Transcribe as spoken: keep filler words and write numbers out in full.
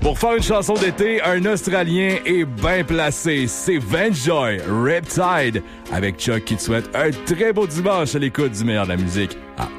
Pour faire une chanson d'été, un Australien est bien placé. C'est Vanjoy, Riptide, avec Chuck qui te souhaite un très beau dimanche à l'écoute du meilleur de la musique. À